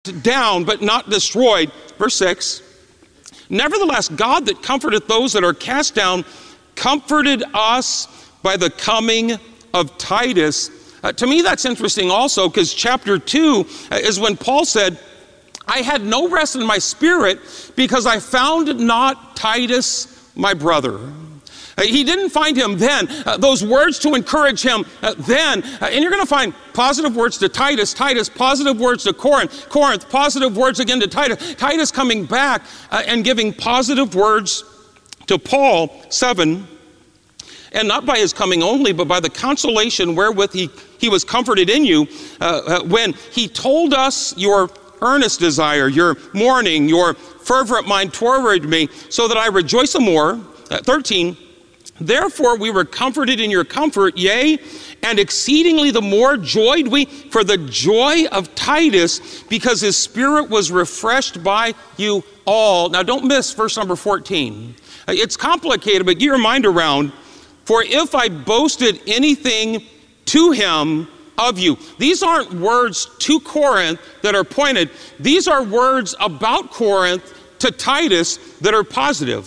down but not destroyed. Verse 6, nevertheless, God that comforteth those that are cast down comforted us by the coming of Titus. To me, that's interesting also, because chapter 2 is when Paul said, I had no rest in my spirit because I found not Titus, my brother. He didn't find him then. Those words to encourage him then. And you're going to find positive words to Titus, positive words to Corinth, positive words again to Titus coming back and giving positive words to Paul. 7, and not by his coming only, but by the consolation wherewith he was comforted in you, when he told us your earnest desire, your mourning, your fervent mind toward me, so that I rejoice the more. 13, therefore we were comforted in your comfort, yea, and exceedingly the more joyed we for the joy of Titus, because his spirit was refreshed by you all. Now don't miss verse number 14. It's complicated, but get your mind around. For if I boasted anything to him of you. These aren't words to Corinth that are pointed. These are words about Corinth to Titus that are positive.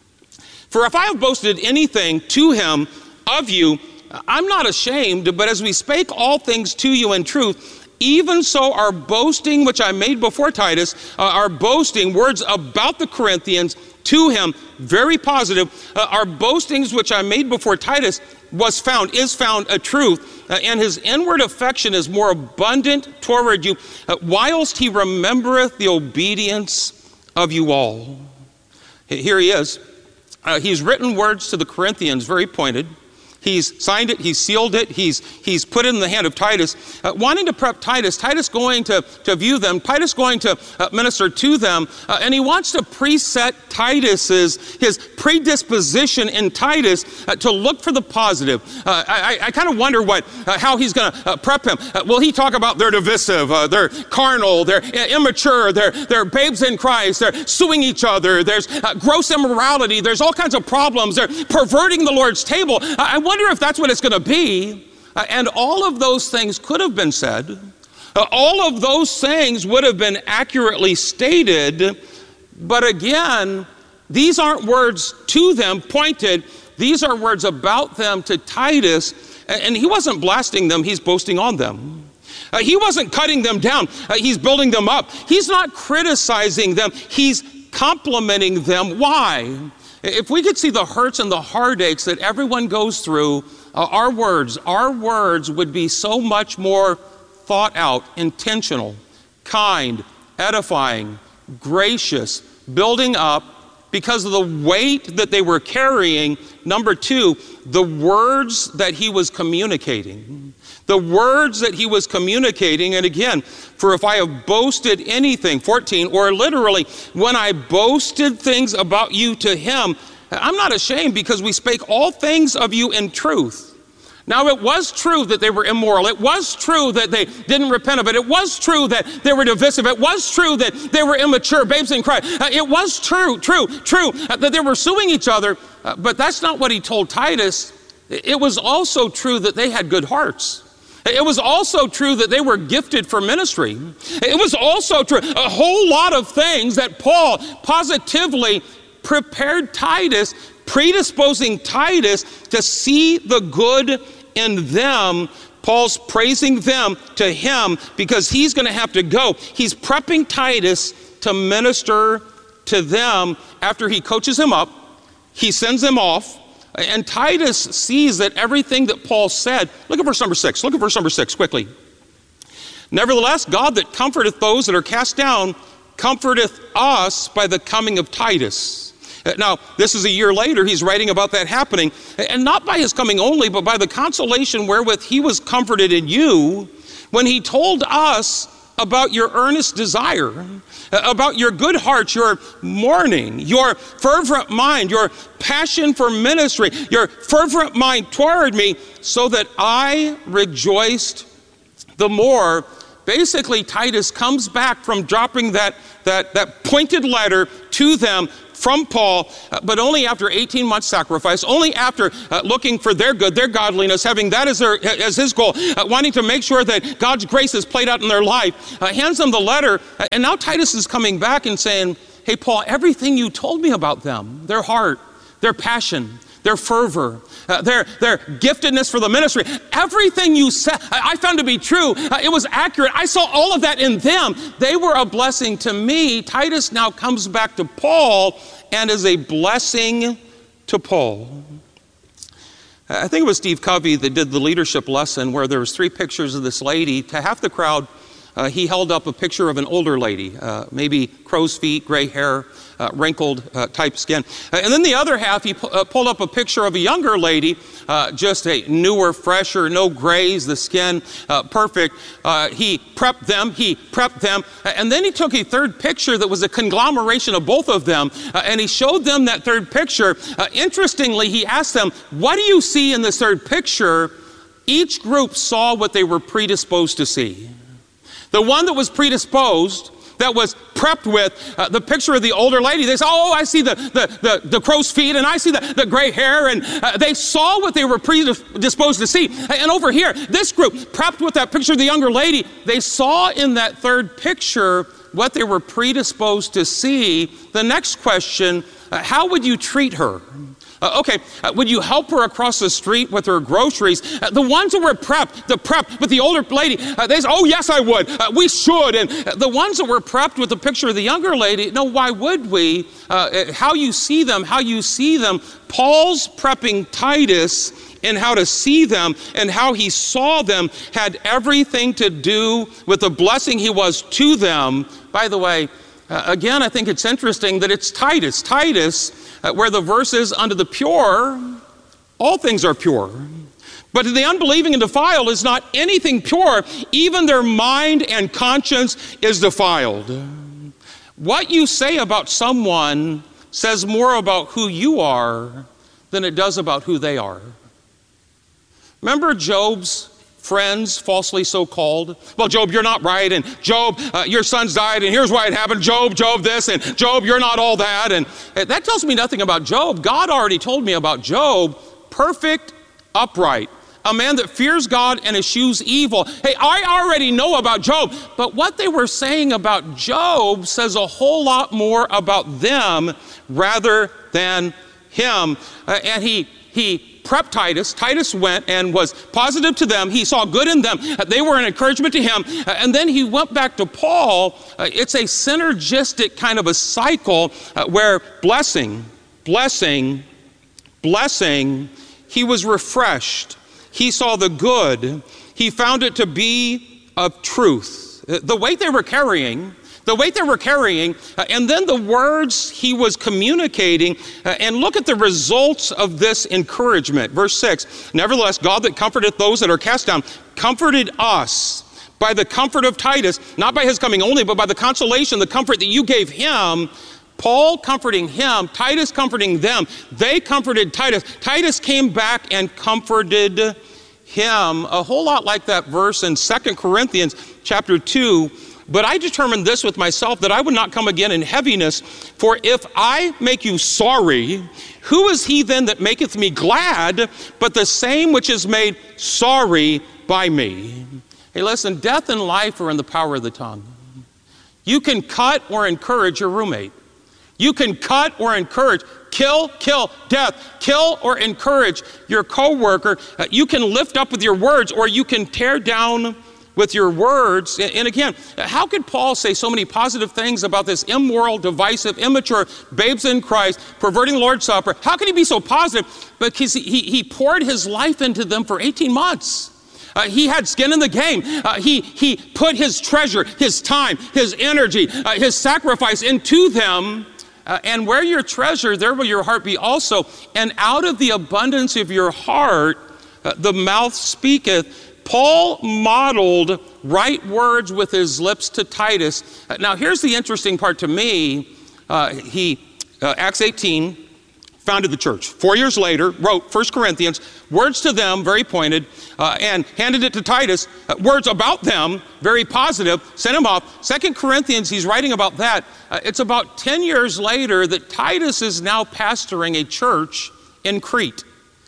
For if I have boasted anything to him of you, I'm not ashamed, but as we spake all things to you in truth, even so our boasting which I made before Titus, our boasting, words about the Corinthians to him, very positive, our boastings which I made before Titus is found a truth, and his inward affection is more abundant toward you, whilst he remembereth the obedience of you all. Here he is. He's written words to the Corinthians, very pointed. He's signed it, he's sealed it, he's put it in the hand of Titus, wanting to prep Titus going to view them, Titus going to minister to them, and he wants to preset his predisposition in Titus to look for the positive. I kind of wonder how he's going to prep him. Will he talk about they're divisive, they're carnal, they're immature, they're babes in Christ, they're suing each other, there's gross immorality, there's all kinds of problems, they're perverting the Lord's table. I wonder if that's what it's going to be. And all of those things could have been said. All of those things would have been accurately stated. But again, these aren't words to them pointed. These are words about them to Titus. And he wasn't blasting them, he's boasting on them. He wasn't cutting them down, he's building them up. He's not criticizing them, he's complimenting them. Why? If we could see the hurts and the heartaches that everyone goes through, our words would be so much more thought out, intentional, kind, edifying, gracious, building up, because of the weight that they were carrying. Number 2, the words that he was communicating. The words that he was communicating, and again, for if I have boasted anything, 14, or literally, when I boasted things about you to him, I'm not ashamed because we spake all things of you in truth. Now, it was true that they were immoral. It was true that they didn't repent of it. It was true that they were divisive. It was true that they were immature, babes in Christ. It was true that they were suing each other. But that's not what he told Titus. It was also true that they had good hearts. It was also true that they were gifted for ministry. It was also true, a whole lot of things that Paul positively prepared Titus, predisposing Titus to see the good in them. Paul's praising them to him because he's going to have to go. He's prepping Titus to minister to them after he coaches him up. He sends them off. And Titus sees that everything that Paul said, look at verse number 6. Look at verse number 6 quickly. Nevertheless, God that comforteth those that are cast down, comforteth us by the coming of Titus. Now, this is a year later, he's writing about that happening, and not by his coming only, but by the consolation wherewith he was comforted in you, when he told us about your earnest desire, about your good heart, your mourning, your fervent mind, your passion for ministry, your fervent mind toward me, so that I rejoiced the more. basically Titus comes back from dropping that pointed letter to them from Paul, but only after 18 months sacrifice, only after looking for their good, their godliness, having that as his goal, wanting to make sure that God's grace is played out in their life, hands them the letter. And now Titus is coming back and saying, hey, Paul, everything you told me about them, their heart, their passion, their fervor, their giftedness for the ministry, everything you said, I found to be true. It was accurate. I saw all of that in them. They were a blessing to me. Titus now comes back to Paul and is a blessing to Paul. I think it was Steve Covey that did the leadership lesson where there was 3 pictures of this lady. To half the crowd, he held up a picture of an older lady, maybe crow's feet, gray hair, wrinkled type skin. And then the other half, he pulled up a picture of a younger lady, just a newer, fresher, no grays, the skin perfect. He prepped them. And then he took a third picture that was a conglomeration of both of them, and he showed them that third picture. Interestingly, he asked them, what do you see in this third picture? Each group saw what they were predisposed to see. The one that was predisposed, that was prepped with the picture of the older lady, they said, oh, I see the crow's feet, and I see the gray hair, and they saw what they were predisposed to see. And over here, this group, prepped with that picture of the younger lady, they saw in that third picture what they were predisposed to see. The next question, how would you treat her? Would you help her across the street with her groceries? The ones who were prepped with the older lady, they said, oh, yes, I would. We should. And the ones that were prepped with the picture of the younger lady, no, why would we? How you see them. Paul's prepping Titus in how to see them and how he saw them had everything to do with the blessing he was to them. By the way, again, I think it's interesting that it's Titus, where the verse is, unto the pure, all things are pure. But to the unbelieving and defiled is not anything pure. Even their mind and conscience is defiled. What you say about someone says more about who you are than it does about who they are. Remember Job's friends, falsely so called? Well, Job, you're not right, and Job, your sons died, and here's why it happened. Job this, and Job, you're not all that. And that tells me nothing about Job. God already told me about Job, perfect, upright, a man that fears God and eschews evil. Hey, I already know about Job, but what they were saying about Job says a whole lot more about them rather than him. And he prepped Titus. Titus went and was positive to them. He saw good in them. They were an encouragement to him. And then he went back to Paul. It's a synergistic kind of a cycle where blessing, he was refreshed. He saw the good. He found it to be of truth. The weight they were carrying, and then the words he was communicating, and look at the results of this encouragement. Verse 6, nevertheless, God that comforteth those that are cast down, comforted us by the comfort of Titus, not by his coming only, but by the consolation, the comfort that you gave him. Paul comforting him, Titus comforting them. They comforted Titus. Titus came back and comforted him. A whole lot like that verse in 2 Corinthians chapter 2. But I determined this with myself, that I would not come again in heaviness. For if I make you sorry, who is he then that maketh me glad, but the same which is made sorry by me? Hey, listen, death and life are in the power of the tongue. You can cut or encourage your roommate. You can cut or encourage, kill, death, kill or encourage your coworker. You can lift up with your words, or you can tear down with your words. And again, how could Paul say so many positive things about this immoral, divisive, immature babes in Christ, perverting the Lord's Supper? How can he be so positive? Because he poured his life into them for 18 months. He had skin in the game. He put his treasure, his time, his energy, his sacrifice into them. And where your treasure, there will your heart be also. And out of the abundance of your heart, the mouth speaketh. Paul modeled right words with his lips to Titus. Now, here's the interesting part to me. Acts 18, founded the church. 4 years later, wrote 1 Corinthians, words to them, very pointed, and handed it to Titus, words about them, very positive, sent him off. 2 Corinthians, he's writing about that. It's about 10 years later that Titus is now pastoring a church in Crete.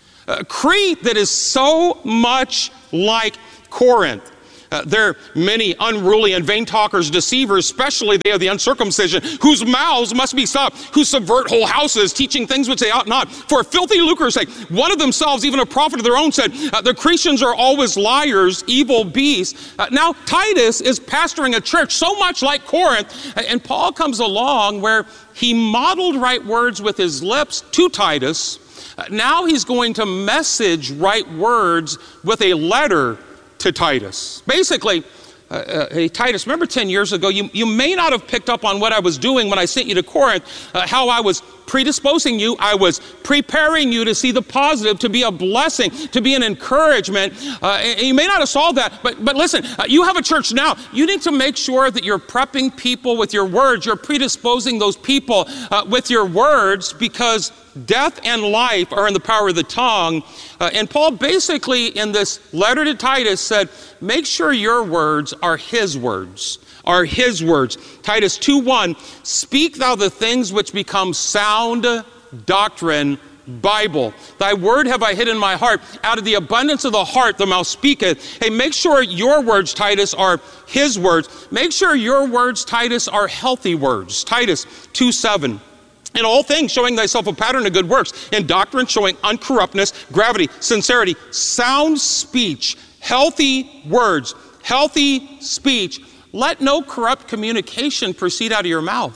Crete that is so much like Corinth. There are many unruly and vain talkers, deceivers, especially they of the uncircumcision, whose mouths must be stopped, who subvert whole houses, teaching things which they ought not, for filthy lucre's sake. One of themselves, even a prophet of their own, said, the Cretans are always liars, evil beasts. Now Titus is pastoring a church so much like Corinth, and Paul comes along where he modeled right words with his lips to Titus. Now he's going to message right words with a letter to Titus. Basically, hey, Titus, remember 10 years ago, you may not have picked up on what I was doing when I sent you to Corinth, how I was predisposing you, I was preparing you to see the positive, to be a blessing, to be an encouragement. And you may not have saw that, but listen, you have a church now. You need to make sure that you're prepping people with your words. You're predisposing those people with your words, because death and life are in the power of the tongue. And Paul basically in this letter to Titus said, make sure your words are his words. Are his words. Titus 2:1, speak thou the things which become sound doctrine, Bible. Thy word have I hid in my heart. Out of the abundance of the heart the mouth speaketh. Hey, make sure your words, Titus, are his words. Make sure your words, Titus, are healthy words. Titus 2:7. In all things showing thyself a pattern of good works. In doctrine showing uncorruptness, gravity, sincerity, sound speech, healthy words, healthy speech. Let no corrupt communication proceed out of your mouth.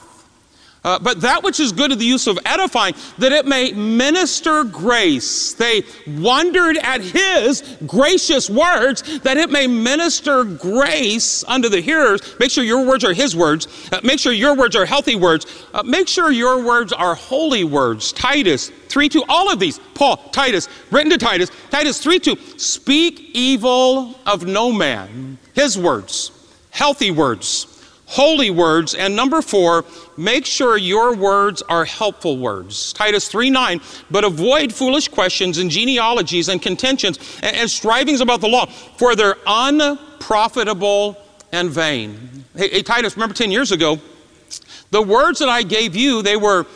But that which is good to the use of edifying, that it may minister grace. They wondered at his gracious words, that it may minister grace unto the hearers. Make sure your words are his words. Make sure your words are healthy words. Make sure your words are holy words. Titus 3:2, all of these, Paul, Titus, written to Titus. Titus 3:2, speak evil of no man. His words, healthy words, holy words. And number 4, make sure your words are helpful words. Titus 3:9, but avoid foolish questions and genealogies and contentions and strivings about the law, for they're unprofitable and vain. Hey, Titus, remember 10 years ago, the words that I gave you, they were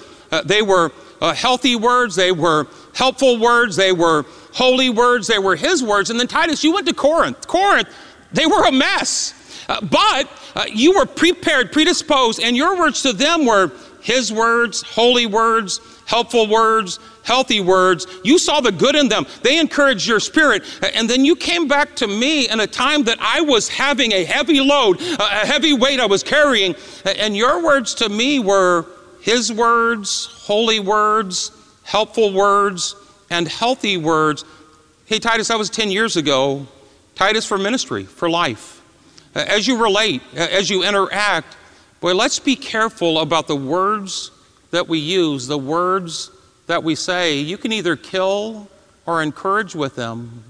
healthy words, they were helpful words, they were holy words, they were his words. And then Titus, you went to Corinth. Corinth, they were a mess. But you were prepared, predisposed, and your words to them were his words, holy words, helpful words, healthy words. You saw the good in them. They encouraged your spirit. And then you came back to me in a time that I was having a heavy load, a heavy weight I was carrying. And your words to me were his words, holy words, helpful words, and healthy words. Hey, Titus, that was 10 years ago. Titus, for ministry, for life. As you relate, as you interact, boy, let's be careful about the words that we use, the words that we say. You can either kill or encourage with them.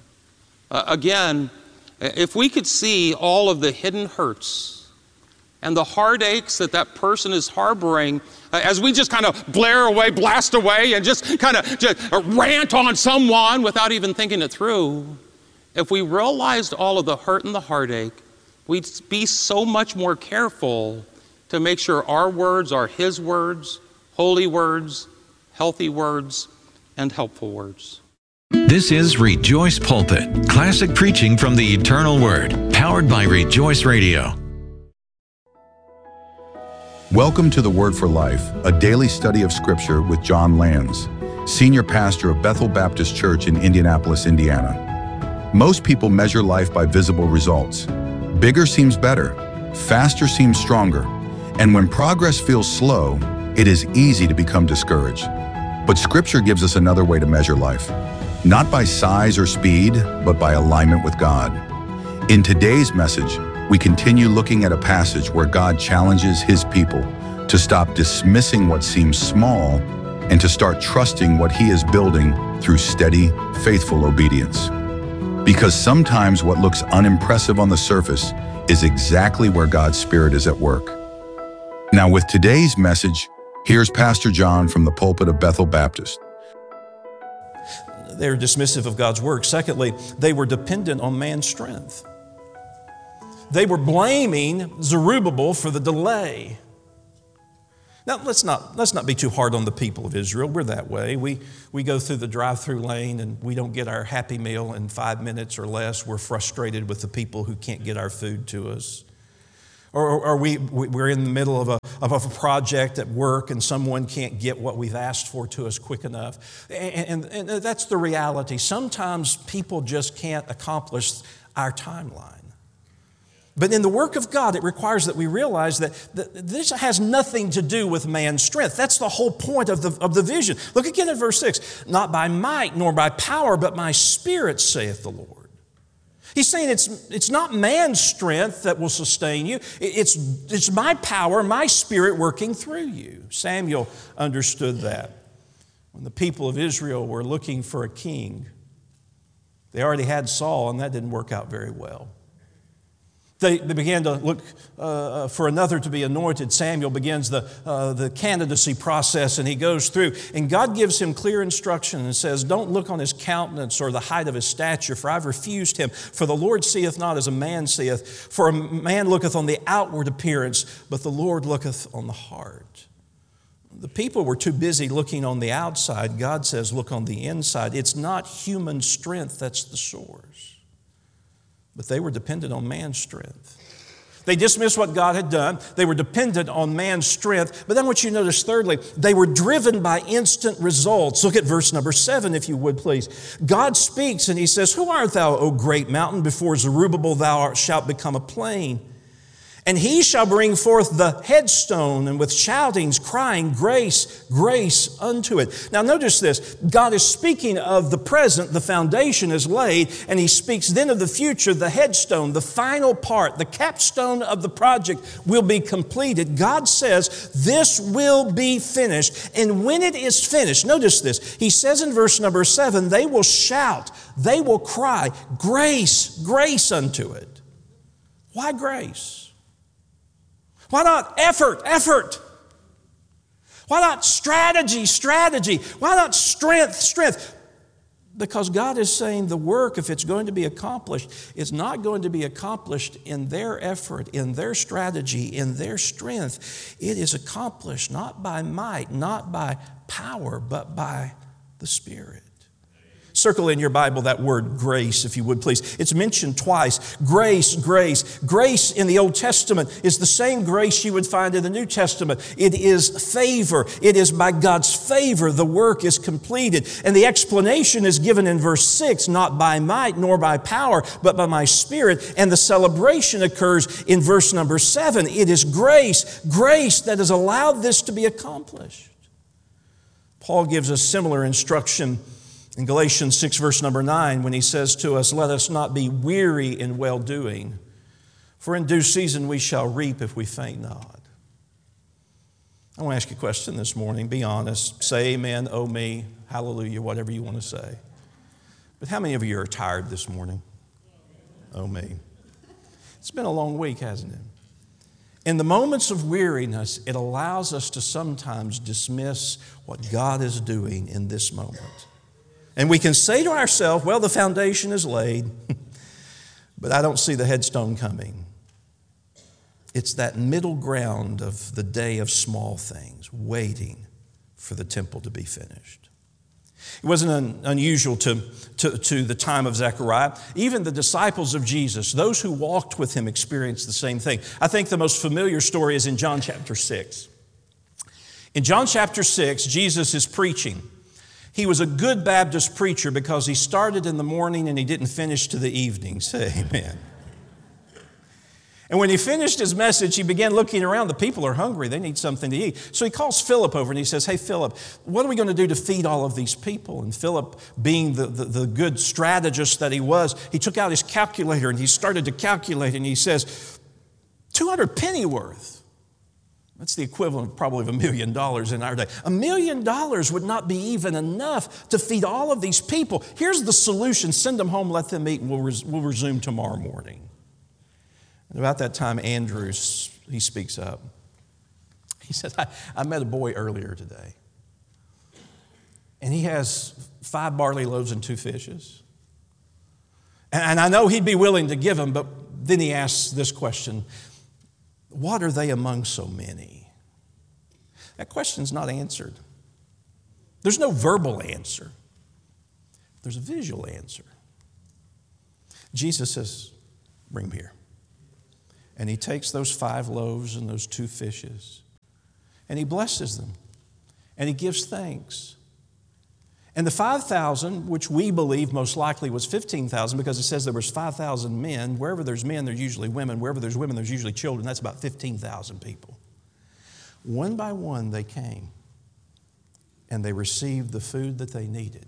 Again, if we could see all of the hidden hurts and the heartaches that that person is harboring, as we just kind of blare away, blast away, and just kind of just rant on someone without even thinking it through, if we realized all of the hurt and the heartache, we'd be so much more careful to make sure our words are his words, holy words, healthy words, and helpful words. This is Rejoice Pulpit, classic preaching from the eternal word, powered by Rejoice Radio. Welcome to the Word for Life, a daily study of Scripture with John Lands, Senior Pastor of Bethel Baptist Church in Indianapolis, Indiana. Most people measure life by visible results. Bigger seems better, faster seems stronger, and when progress feels slow, it is easy to become discouraged. But Scripture gives us another way to measure life, not by size or speed, but by alignment with God. In today's message, we continue looking at a passage where God challenges his people to stop dismissing what seems small and to start trusting what he is building through steady, faithful obedience. Because sometimes what looks unimpressive on the surface is exactly where God's Spirit is at work. Now with today's message, here's Pastor John from the pulpit of Bethel Baptist. they were dismissive of God's work. Secondly, they were dependent on man's strength. They were blaming Zerubbabel for the delay. Now, let's not be too hard on the people of Israel. We're that way. We go through the drive-through lane and we don't get our Happy Meal in 5 minutes or less. We're frustrated with the people who can't get our food to us. Or we're in the middle of a project at work and someone can't get what we've asked for to us quick enough. And that's the reality. Sometimes people just can't accomplish our timeline. But in the work of God, it requires that we realize that this has nothing to do with man's strength. That's the whole point of the vision. Look again at verse 6. Not by might nor by power, but my Spirit, saith the Lord. He's saying it's not man's strength that will sustain you. It's my power, my Spirit working through you. Samuel understood that. When the people of Israel were looking for a king, they already had Saul, and that didn't work out very well. They began to look for another to be anointed. Samuel begins the candidacy process, and he goes through. And God gives him clear instruction and says, don't look on his countenance or the height of his stature, for I've refused him. For the Lord seeth not as a man seeth. For a man looketh on the outward appearance, but the Lord looketh on the heart. The people were too busy looking on the outside. God says, look on the inside. It's not human strength that's the source. But they were dependent on man's strength. They dismissed what God had done. They were dependent on man's strength. But then what you notice thirdly, they were driven by instant results. Look at verse number 7, if you would, please. God speaks and he says, who art thou, O great mountain? Before Zerubbabel thou shalt become a plain. And he shall bring forth the headstone, and with shoutings crying, grace, grace unto it. Now notice this. God is speaking of the present, the foundation is laid, and he speaks then of the future, the headstone, the final part, the capstone of the project will be completed. God says this will be finished. And when it is finished, notice this. He says in verse number 7, they will shout, they will cry, grace, grace unto it. Why grace? Why not effort? Why not strategy? Why not strength? Because God is saying the work, if it's going to be accomplished, is not going to be accomplished in their effort, in their strategy, in their strength. It is accomplished not by might, not by power, but by the Spirit. Circle in your Bible that word grace, if you would, please. It's mentioned twice. Grace, grace. Grace in the Old Testament is the same grace you would find in the New Testament. It is favor. It is by God's favor the work is completed. And the explanation is given in verse 6, not by might nor by power, but by my Spirit. And the celebration occurs in verse number 7. It is grace, grace that has allowed this to be accomplished. Paul gives us similar instruction in Galatians 6, verse number 9, when he says to us, let us not be weary in well-doing, for in due season we shall reap if we faint not. I want to ask you a question this morning. Be honest. Say amen, oh me, hallelujah, whatever you want to say. But how many of you are tired this morning? Oh me. It's been a long week, hasn't it? In the moments of weariness, it allows us to sometimes dismiss what God is doing in this moment. And we can say to ourselves, well, the foundation is laid, but I don't see the headstone coming. It's that middle ground of the day of small things, waiting for the temple to be finished. It wasn't unusual to the time of Zechariah. Even the disciples of Jesus, those who walked with him, experienced the same thing. I think the most familiar story is in John chapter 6. In John chapter 6, Jesus is preaching. He was a good Baptist preacher because he started in the morning and he didn't finish to the evening. Say amen. And when he finished his message, he began looking around. The people are hungry. They need something to eat. So he calls Philip over and he says, hey, Philip, what are we going to do to feed all of these people? And Philip, being the good strategist that he was, he took out his calculator and he started to calculate and he says, 200 pennyworth. That's the equivalent probably of $1 million in our day. $1 million would not be even enough to feed all of these people. Here's the solution. Send them home, let them eat, and we'll resume tomorrow morning. And about that time, Andrews, he speaks up. He said, I met a boy earlier today. And he has 5 barley loaves and 2 fishes. And I know he'd be willing to give them, but then he asks this question, what are they among so many? That question's not answered. There's no verbal answer. There's a visual answer. Jesus says, bring them here. And he takes those 5 loaves and those 2 fishes, and he blesses them, and he gives thanks. And the 5,000, which we believe most likely was 15,000, because it says there was 5,000 men. Wherever there's men, there's usually women. Wherever there's women, there's usually children. That's about 15,000 people. One by one, they came, and they received the food that they needed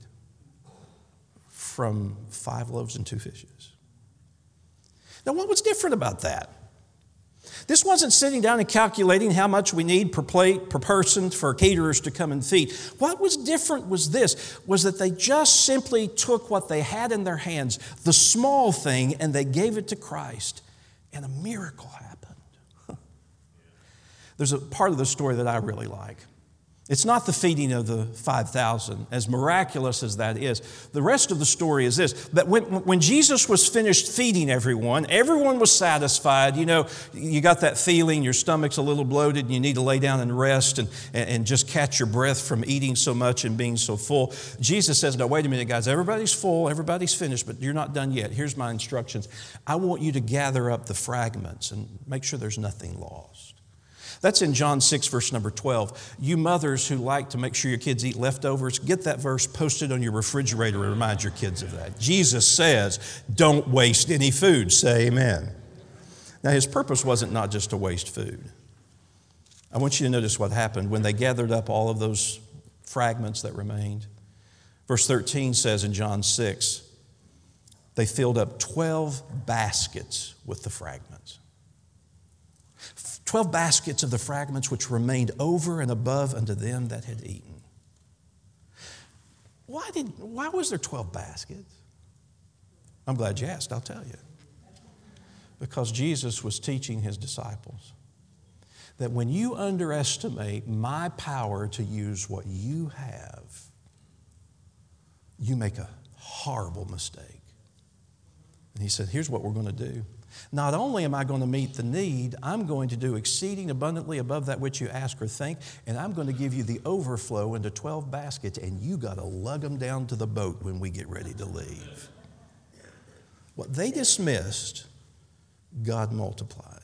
from 5 loaves and 2 fishes. Now, what was different about that? This wasn't sitting down and calculating how much we need per plate, per person for caterers to come and feed. What was different was that they just simply took what they had in their hands, the small thing, and they gave it to Christ, and a miracle happened. There's a part of the story that I really like. It's not the feeding of the 5,000, as miraculous as that is. The rest of the story is this, that when Jesus was finished feeding everyone was satisfied. You know, you got that feeling, your stomach's a little bloated, and you need to lay down and rest and just catch your breath from eating so much and being so full. Jesus says, no, wait a minute, guys, everybody's full, everybody's finished, but you're not done yet. Here's my instructions. I want you to gather up the fragments and make sure there's nothing lost. That's in John 6, verse number 12. You mothers who like to make sure your kids eat leftovers, get that verse posted on your refrigerator and remind your kids of that. Jesus says, don't waste any food. Say amen. Now, his purpose wasn't not just to waste food. I want you to notice what happened when they gathered up all of those fragments that remained. Verse 13 says in John 6, they filled up 12 baskets with the fragments. 12 baskets of the fragments which remained over and above unto them that had eaten. Why was there 12 baskets? I'm glad you asked, I'll tell you. Because Jesus was teaching his disciples that when you underestimate my power to use what you have, you make a horrible mistake. And he said, here's what we're going to do. Not only am I going to meet the need, I'm going to do exceeding abundantly above that which you ask or think, and I'm going to give you the overflow into 12 baskets, and you got to lug them down to the boat when we get ready to leave. What they dismissed, God multiplied.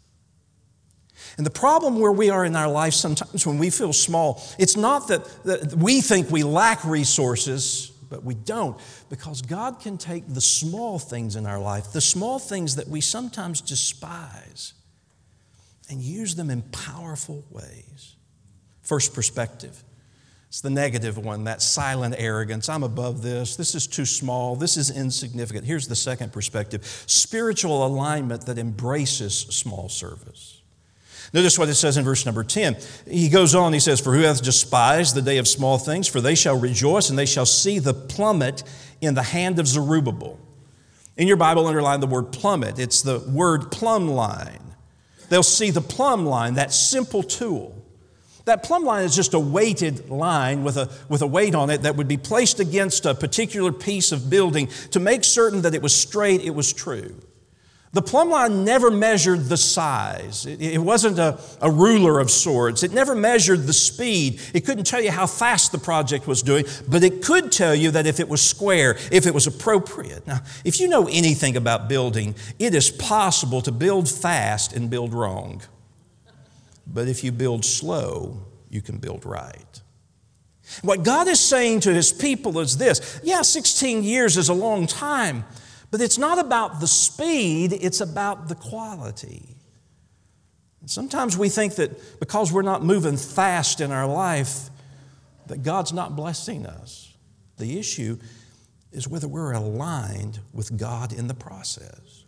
And the problem where we are in our life sometimes when we feel small, it's not that we think we lack resources, but we don't, because God can take the small things in our life, the small things that we sometimes despise, and use them in powerful ways. First perspective. It's the negative one, that silent arrogance. I'm above this. This is too small. This is insignificant. Here's the second perspective. Spiritual alignment that embraces small service. Notice what it says in verse number 10. He goes on, he says, for who hath despised the day of small things? For they shall rejoice, and they shall see the plummet in the hand of Zerubbabel. In your Bible, underline the word plummet. It's the word plumb line. They'll see the plumb line, that simple tool. That plumb line is just a weighted line with a weight on it that would be placed against a particular piece of building to make certain that it was straight, it was true. The plumb line never measured the size. It wasn't a ruler of sorts. It never measured the speed. It couldn't tell you how fast the project was doing, but it could tell you that if it was square, if it was appropriate. Now, if you know anything about building, it is possible to build fast and build wrong. But if you build slow, you can build right. What God is saying to his people is this. Yeah, 16 years is a long time. But it's not about the speed, it's about the quality. And sometimes we think that because we're not moving fast in our life, that God's not blessing us. The issue is whether we're aligned with God in the process.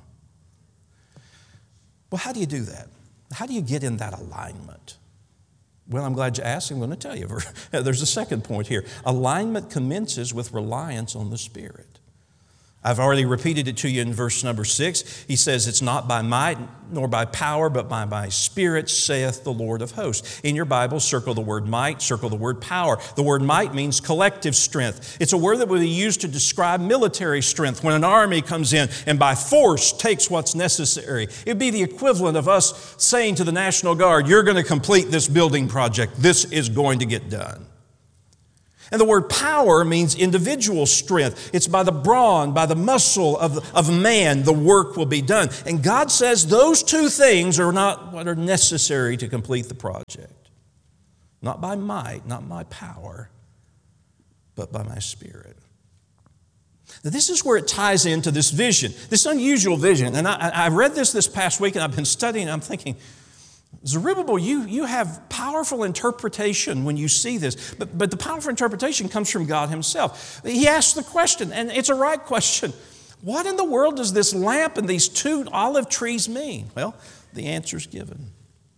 Well, how do you do that? How do you get in that alignment? Well, I'm glad you asked. I'm going to tell you. There's a second point here. Alignment commences with reliance on the Spirit. I've already repeated it to you in verse number 6. He says, it's not by might nor by power, but by my Spirit, saith the Lord of hosts. In your Bible, circle the word might, circle the word power. The word might means collective strength. It's a word that would be used to describe military strength when an army comes in and by force takes what's necessary. It'd be the equivalent of us saying to the National Guard, you're going to complete this building project. This is going to get done. And the word power means individual strength. It's by the brawn, by the muscle of man, the work will be done. And God says those two things are not what are necessary to complete the project. Not by might, not by power, but by my Spirit. Now, this is where it ties into this vision, this unusual vision. And I read this past week, and I've been studying, and I'm thinking, Zerubbabel, you have powerful interpretation when you see this, but the powerful interpretation comes from God Himself. He asks the question, and it's a right question. What in the world does this lamp and these two olive trees mean? Well, the answer's given.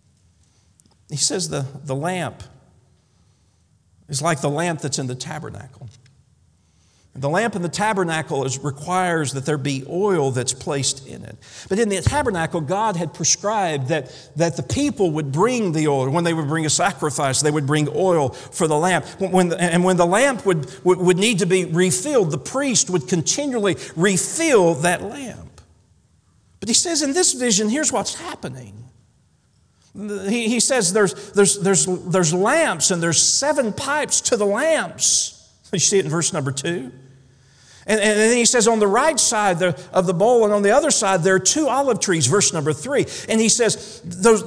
He says the lamp is like the lamp that's in the tabernacle. The lamp in the tabernacle requires that there be oil that's placed in it. But in the tabernacle, God had prescribed that the people would bring the oil. When they would bring a sacrifice, they would bring oil for the lamp. When the lamp would need to be refilled, the priest would continually refill that lamp. But he says in this vision, here's what's happening. He says there's lamps and there's 7 pipes to the lamps. You see it in verse number 2. And then he says on the right side of the bowl and on the other side there are 2 olive trees, verse number 3. And he says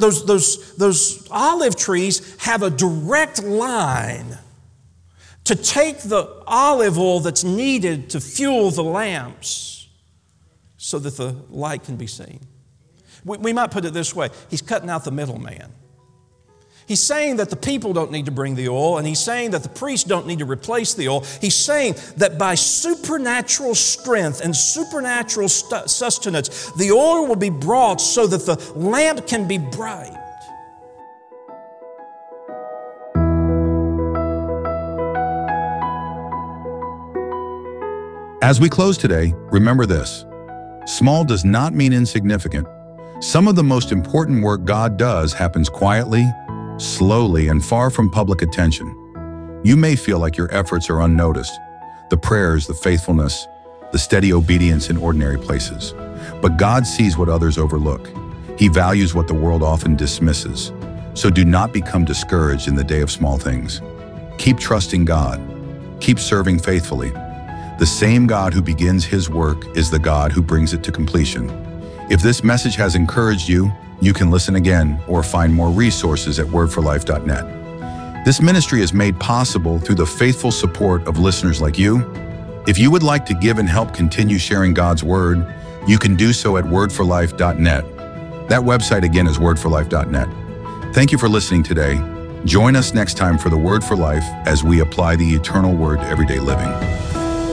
those olive trees have a direct line to take the olive oil that's needed to fuel the lamps so that the light can be seen. We might put it this way. He's cutting out the middleman. He's saying that the people don't need to bring the oil, and he's saying that the priests don't need to replace the oil. He's saying that by supernatural strength and supernatural sustenance, the oil will be brought so that the lamp can be bright. As we close today, remember this. Small does not mean insignificant. Some of the most important work God does happens quietly, slowly, and far from public attention. You may feel like your efforts are unnoticed, the prayers, the faithfulness, the steady obedience in ordinary places. But God sees what others overlook. He values what the world often dismisses. So do not become discouraged in the day of small things. Keep trusting God. Keep serving faithfully. The same God who begins His work is the God who brings it to completion. If this message has encouraged you, you can listen again or find more resources at wordforlife.net. This ministry is made possible through the faithful support of listeners like you. If you would like to give and help continue sharing God's Word, you can do so at wordforlife.net. That website again is wordforlife.net. Thank you for listening today. Join us next time for the Word for Life as we apply the eternal Word to everyday living.